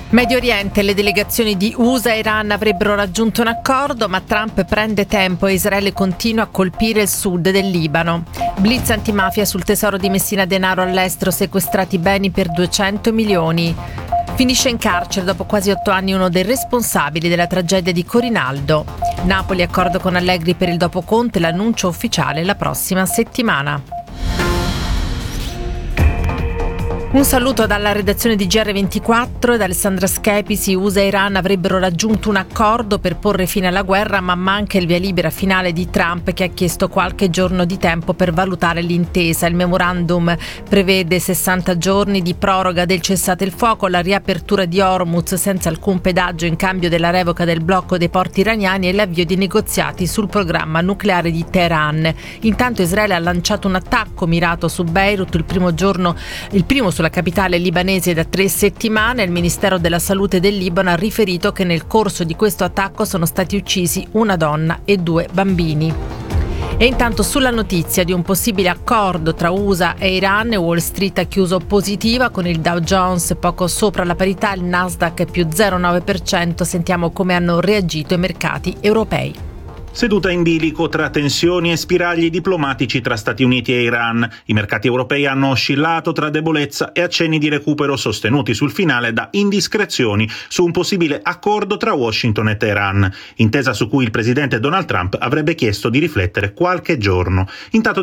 Medio Oriente, le delegazioni di USA e Iran avrebbero raggiunto un accordo, ma Trump prende tempo e Israele continua a colpire il sud del Libano. Blitz antimafia sul tesoro di Messina Denaro all'estero, sequestrati beni per 200 milioni. Finisce in carcere dopo quasi 8 anni uno dei responsabili della tragedia di Corinaldo. Napoli, accordo con Allegri per il dopo Conte, l'annuncio ufficiale la prossima settimana. Un saluto dalla redazione di GR24 e da Alessandra Schepisi. USA e Iran avrebbero raggiunto un accordo per porre fine alla guerra, ma manca il via libera finale di Trump, che ha chiesto qualche giorno di tempo per valutare l'intesa. Il memorandum prevede 60 giorni di proroga del cessate il fuoco, la riapertura di Hormuz senza alcun pedaggio in cambio della revoca del blocco dei porti iraniani e l'avvio di negoziati sul programma nucleare di Teheran. Intanto Israele ha lanciato un attacco mirato su Beirut, il primo sulla capitale libanese da 3 settimane. Il Ministero della Salute del Libano ha riferito che nel corso di questo attacco sono stati uccisi una donna e 2 bambini. E intanto sulla notizia di un possibile accordo tra USA e Iran, Wall Street ha chiuso positiva con il Dow Jones poco sopra la parità, il Nasdaq più 0,9%. Sentiamo come hanno reagito i mercati europei. Seduta in bilico tra tensioni e spiragli diplomatici tra Stati Uniti e Iran. I mercati europei hanno oscillato tra debolezza e accenni di recupero sostenuti sul finale da indiscrezioni su un possibile accordo tra Washington e Teheran, intesa su cui il presidente Donald Trump avrebbe chiesto di riflettere qualche giorno. Intanto